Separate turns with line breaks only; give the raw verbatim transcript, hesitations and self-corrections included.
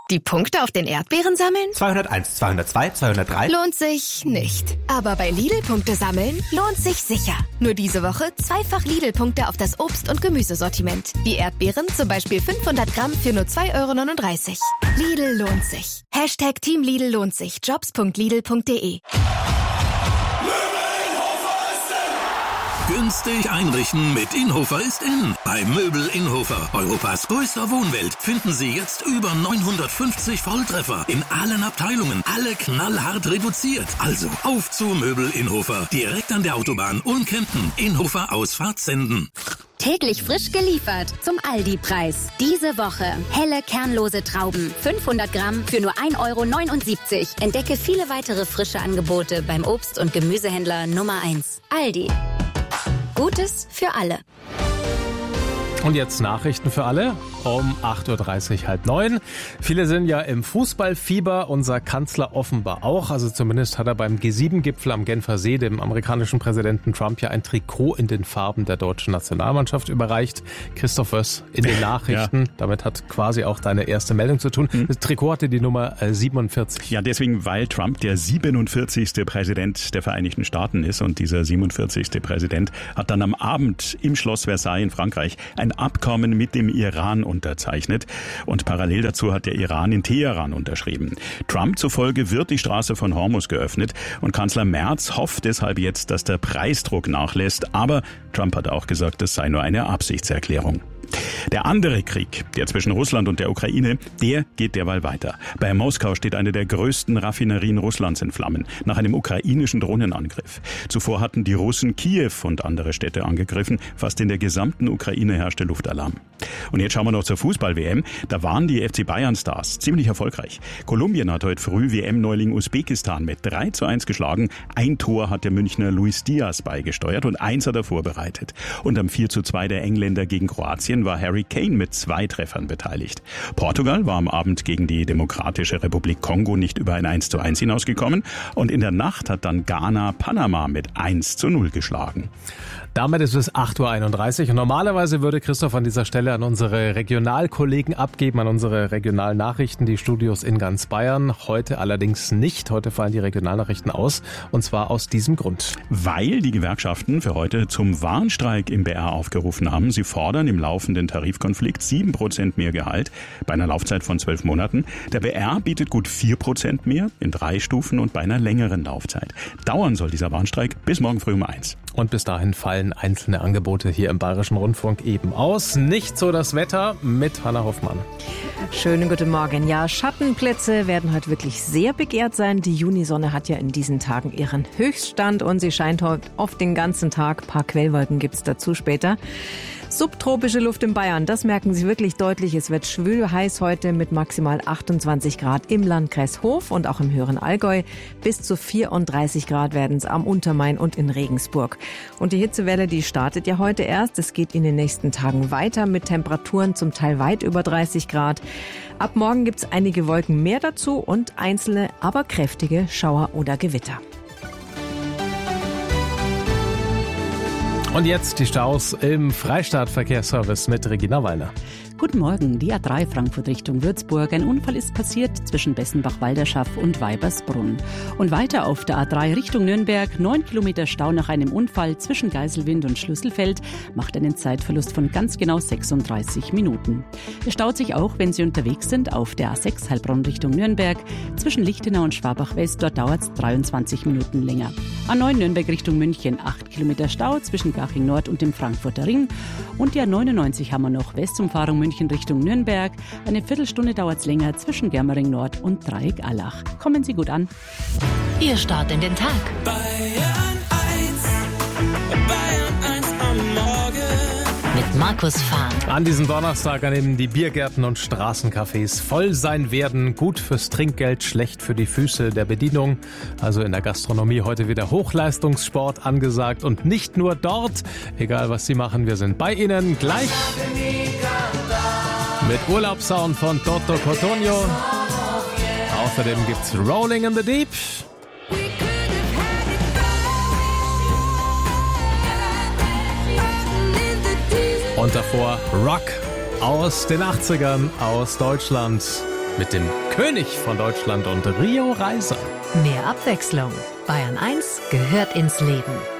Die Punkte auf den Erdbeeren sammeln?
zweihunderteins, zweihundertzwei, zweihundertdrei.
Lohnt sich nicht. Aber bei Lidl Punkte sammeln lohnt sich sicher. Nur diese Woche zweifach Lidl-Punkte auf das Obst- und Gemüsesortiment. Wie Erdbeeren, zum Beispiel fünfhundert Gramm für nur zwei Euro neununddreißig. Lidl lohnt sich. Hashtag Team Lidl lohnt sich. jobs punkt lidl punkt de.
Günstig einrichten mit Inhofer ist in. Bei Möbel Inhofer, Europas größter Wohnwelt, finden Sie jetzt über neunhundertfünfzig Volltreffer in allen Abteilungen. Alle knallhart reduziert. Also auf zu Möbel Inhofer. Direkt an der Autobahn Ulm-Kempten. Inhofer Ausfahrt Senden.
Täglich frisch geliefert zum Aldi-Preis. Diese Woche helle kernlose Trauben, fünfhundert Gramm für nur ein Euro neunundsiebzig. Entdecke viele weitere frische Angebote beim Obst- und Gemüsehändler Nummer eins. Aldi. Gutes für alle.
Und jetzt Nachrichten für alle um acht Uhr dreißig, halb neun. Viele sind ja im Fußballfieber, unser Kanzler offenbar auch. Also zumindest hat er beim G sieben Gipfel am Genfer See dem amerikanischen Präsidenten Trump ja ein Trikot in den Farben der deutschen Nationalmannschaft überreicht. Christoph Wöss in den Nachrichten. Ja. Damit hat quasi auch deine erste Meldung zu tun. Hm. Das Trikot hatte die Nummer siebenundvierzig.
Ja, deswegen, weil Trump der siebenundvierzigste Präsident der Vereinigten Staaten ist. Und dieser siebenundvierzigste Präsident hat dann am Abend im Schloss Versailles in Frankreich ein Abkommen mit dem Iran unterzeichnet. Und parallel dazu hat der Iran in Teheran unterschrieben. Trump zufolge wird die Straße von Hormuz geöffnet. Und Kanzler Merz hofft deshalb jetzt, dass der Preisdruck nachlässt. Aber Trump hat auch gesagt, das sei nur eine Absichtserklärung. Der andere Krieg, der zwischen Russland und der Ukraine, der geht derweil weiter. Bei Moskau steht eine der größten Raffinerien Russlands in Flammen, nach einem ukrainischen Drohnenangriff. Zuvor hatten die Russen Kiew und andere Städte angegriffen. Fast in der gesamten Ukraine herrschte Luftalarm. Und jetzt schauen wir noch zur Fußball-W M. Da waren die F C Bayern-Stars ziemlich erfolgreich. Kolumbien hat heute früh W M-Neuling Usbekistan mit drei zu eins geschlagen. Ein Tor hat der Münchner Luis Diaz beigesteuert und eins hat er vorbereitet. Und am vier zu zwei der Engländer gegen Kroatien war Harry Kane mit zwei Treffern beteiligt. Portugal war am Abend gegen die Demokratische Republik Kongo nicht über ein eins zu eins hinausgekommen. Und in der Nacht hat dann Ghana Panama mit eins zu null geschlagen.
Damit ist es acht Uhr einunddreißig und normalerweise würde Christoph an dieser Stelle an unsere Regionalkollegen abgeben, an unsere Regionalnachrichten, die Studios in ganz Bayern. Heute allerdings nicht. Heute fallen die Regionalnachrichten aus und zwar aus diesem Grund.
Weil die Gewerkschaften für heute zum Warnstreik im B R aufgerufen haben. Sie fordern im laufenden Tarifkonflikt sieben Prozent mehr Gehalt bei einer Laufzeit von zwölf Monaten. Der B R bietet gut vier Prozent mehr in drei Stufen und bei einer längeren Laufzeit. Dauern soll dieser Warnstreik bis morgen früh um eins.
Und bis dahin fallen einzelne Angebote hier im Bayerischen Rundfunk eben aus. Nicht so das Wetter mit Hanna Hoffmann.
Schönen guten Morgen. Ja, Schattenplätze werden heute wirklich sehr begehrt sein. Die Junisonne hat ja in diesen Tagen ihren Höchststand und sie scheint heute oft den ganzen Tag. Ein paar Quellwolken gibt's dazu später. Subtropische Luft in Bayern, das merken Sie wirklich deutlich. Es wird schwül heiß heute mit maximal achtundzwanzig Grad im Landkreis Hof und auch im höheren Allgäu. Bis zu vierunddreißig Grad werden es am Untermain und in Regensburg. Und die Hitzewelle, die startet ja heute erst. Es geht in den nächsten Tagen weiter mit Temperaturen zum Teil weit über dreißig Grad. Ab morgen gibt es einige Wolken mehr dazu und einzelne, aber kräftige Schauer oder Gewitter.
Und jetzt die Staus im Freistaat-Verkehrsservice mit Regina Wallner.
Guten Morgen, die A drei Frankfurt Richtung Würzburg. Ein Unfall ist passiert zwischen Bessenbach-Walderschaff und Weibersbrunn. Und weiter auf der A drei Richtung Nürnberg. Neun Kilometer Stau nach einem Unfall zwischen Geiselwind und Schlüsselfeld macht einen Zeitverlust von ganz genau sechsunddreißig Minuten. Es staut sich auch, wenn Sie unterwegs sind, auf der A sechs Heilbronn Richtung Nürnberg. Zwischen Lichtenau und Schwabach-West, dort dauert es dreiundzwanzig Minuten länger. A neun Nürnberg Richtung München. Acht Kilometer Stau zwischen Garching Nord und dem Frankfurter Ring. Und die A neunundneunzig haben wir noch Westumfahrung München Richtung Nürnberg. Eine Viertelstunde dauert es länger zwischen Germering Nord und Dreieck-Allach. Kommen Sie gut an.
Ihr Start in den Tag.
Bayern eins, Bayern eins am Morgen.
Mit Markus Fahn.
An diesem Donnerstag, an dem die Biergärten und Straßencafés voll sein werden. Gut fürs Trinkgeld, schlecht für die Füße der Bedienung. Also in der Gastronomie heute wieder Hochleistungssport angesagt. Und nicht nur dort. Egal was Sie machen, wir sind bei Ihnen gleich. Mit Urlaubssound von Toto Cotugno. Außerdem gibt's Rolling in the Deep. Und davor Rock aus den achtzigern aus Deutschland mit dem König von Deutschland und Rio Reiser.
Mehr Abwechslung. Bayern eins gehört ins Leben.